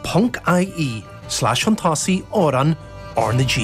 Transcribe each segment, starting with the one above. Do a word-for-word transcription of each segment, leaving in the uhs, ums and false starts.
punk.ie slash Fantasi oran Orna-G.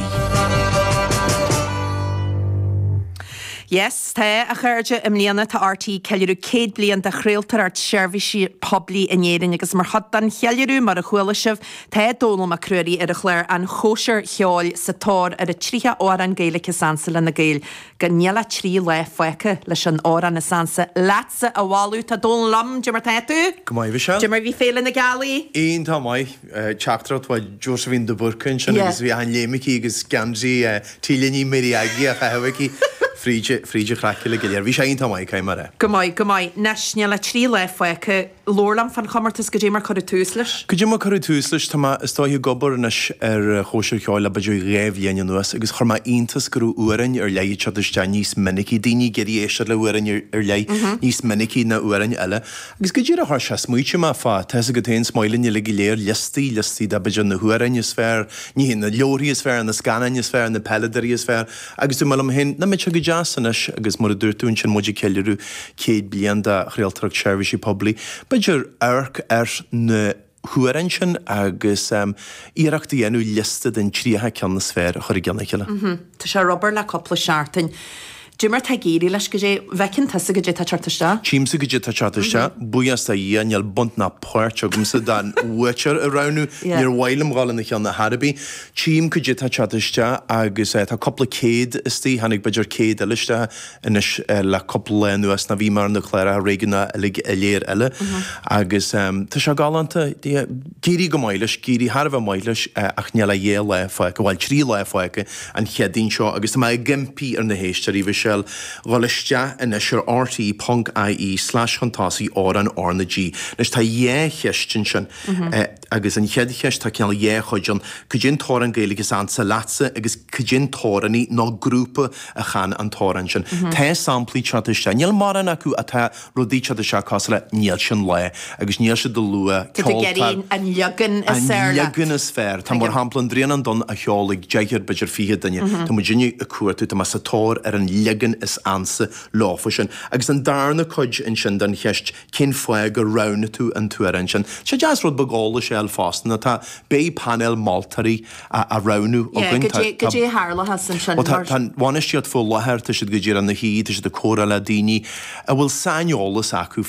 Yes, tá a chuirde im líana tá R T ceiliú céad blion de chréaltar art service poblí in éireann agus mar hadan cheiliú mar a chuilisih tá dónal a cruirí ar a chléir an chóisiir cheáil sa tóir ar a tríthe óran gaalacha sansa le na gail go neala trí le foice leis an óran na sansa lása a bháú tá dónal lam de mar taú? Go maith bhí de mar bhí féile na gaalaí? Aon tá maith teachtrát bhil Josephine de Burcin sin agus bhí an léimicí agus gamsaí tílaní méí aigi a chahaí Fríide fríide chraiciile gilear. Bhí sé onanta maiid caiim mar. Go maith, go maith, nes neala trí le foice lórlam fan chamartas go dé mar chuir tús leis? Go dé mar chuir tús leis tá istáithí gobar nes ar chóisiir cheáil a beidir réamh léana nuas agus chur má ontas gurú uarann ar leigh teadiste níos minicí daoine geirí éiste le uarann ar leigh níos minicí na uarann eile. Agus go dtíar a thir se smuoite má fá te a go taon smaoilinne le léir listaí listaí de beidir na huarann is fearr, ní hin na leorí is fearr na scanan is fearr na pelladarí is fearr agus tú malm hin na mit go deasanis agus mar a dúirtún sin muidir ceiliú céad blian de chréaltarach service poblí. Beidir arc ar na huarann sin agus um, íireachtaí enú lista den tríthe ceanna sfér chuir gceanna ceile. Tá sé Robert le coppla seaartain. Jimmer tá géirí leis go dé bhecinn tasa go dé tá chartaiste? Tíimsa go dé tá chartaiste, buas a dhéanal bunt na páirt agumsa dan uair a ranú níor bhhailm gála na cheanna Harbí. Tíim go dé tá chartaiste agus tá coppla céad istí hanig beidir céad eiliste inis le coppla nuas na bhí mar na chléire réigeanna lig a léir eile. Agus tá se gáanta géirí go mailes, géirí Harbh mailes ach neala dhé le foice, bhil trí le foice an cheadín seo, agus tá gimpí ar na héisteí bhí Roliste in isir R T punk.ie slash Fantasi oran Orna-G. Nes tá dhé cheistin sin agus an chead cheist tá ceanna dhé chuidean cudjin tóran gaalacha sansa lása agus cudjin tóraní ná grúpa a chan an tóran sin. Tá samplaí chartaiste. Níl maran acu a tá rodí chartaiste cosla níl sin le agus níl se do lua ceoltar an legan is fearr. An legan is fearr. Tá mar hamplan drían an don a cheolaigh deigir beidir fihe daine. Tá mu dinne a cuairtú tá mas a tór ar an legan is ansa láfa sin. Agus an darna cuid in sin den cheist cin foiag go rana tú an tuaran sin. Se deas rud bagála sé al fástan tá bé panel maltarí a ranú. Go dé hála has an sin. Tá bhainistead fó láthir tá siad go dtíar an na hí, tá siad a córa le daoine a bhfuil sainolalas acu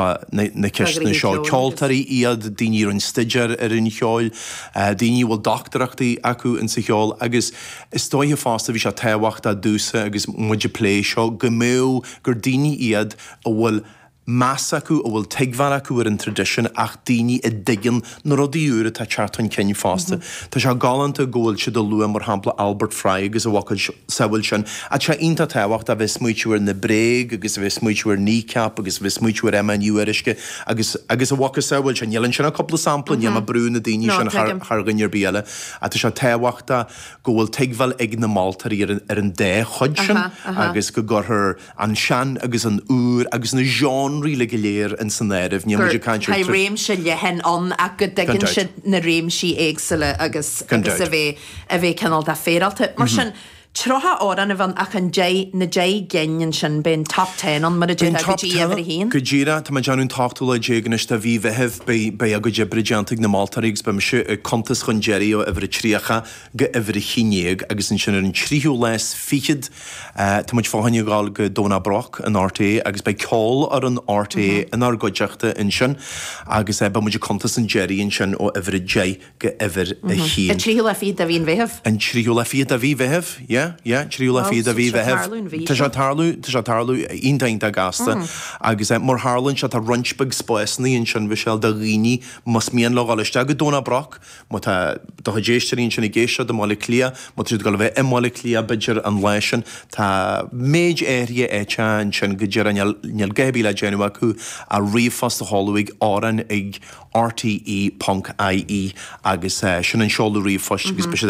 na ceistna seo. Ceoltarí iad daoine an stiidir ar in cheáil, daoine bhfuil doctorachtaí acu in sa cheáil agus is dóithe fásta bhí se táhacht a dúsa agus muidir plé seo go mé gur daoine iad a bhfuil más acu a bhfuil teagmhar acu ar an tradition ach daoine i ddigan na rodí úra tá chartain cenne fásta. Tá se galanta ggóil si do lua mar hampla Albert Fry agus a bhacail saoil sin a te ionta táhacht a bheith smuitiúir na bréig agus a bheith smuitiúir nícap agus bheith smuitiúir M N U arisce agus agus a bhaca saoil sin nielann sin a coppla sampla neam a brúna daoine sin charganir béile a tá se táhachta ggóil teagmhil ag na maltarí ar an dé chuid sin agus go gurthir an sean agus an úr agus na Jean rile geléir in san éirih ní muidir caiint ha réim se lehan an a go dagin se na réim si éagsile agus agus a bheith a bheith canal da féralte mar sin Trocha óran a bhan ach an dé na dé genin sin ben top ten an mar a dé go dí ever hín. Go díra tá deanún táchtú le déganis a bhí bheitheh be a go de brideantig na Maltarígus be se contas chun Jerry ó ever tríacha go ever chinéag agus in sin an tríú leis fichiid tá muid fáhaine gáil go Donna Brock an R T agus be call ar an R T in ar goideachta in sin agus be muidir contas an Jerry in sin ó ever dé go ever a hín. An tríú le fiad a bhín bheitheh? An tríú le fiad a bhí bheitheh, yeah. Ja, tríú le fiad a bhí bheitheh. Tá se tarlú, tá se tarlú iondaint a gasta. Agus mar Harlan se tá runchbag spáisnaí in sin bhisiil de rií mas míon le gáiste go Donna Brock, má tá déisteíonn sin i ggéise do mála clia, má tú go bheith imála clia beidir an leisin tá méid éria éte an sin go dtíar neal gaibí le déanú acu a riomhfas a hálaigh áran ag R T E punk.ie agus sin an seolú riomhfas agus be sé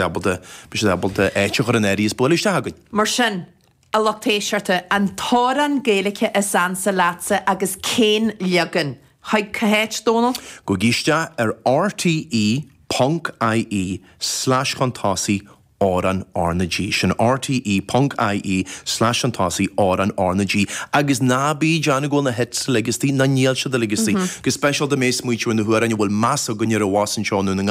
ebalta éite chu an éirí Mar sin a lochtéisiirte an tóran gaalacha is sansa lása agus cén legan. Haid cahéit Donald? Go gíiste ar R T E punk.ie slash Fantasi oran Orna-G. Sin R T E punk.ie slash Fantasi oran Orna-G. Agus nábí Johnny go na hits legus tí na níl se de legus tí. Gus special de més muitiú in na huaran bhfuil massa gunnear a wasan seánú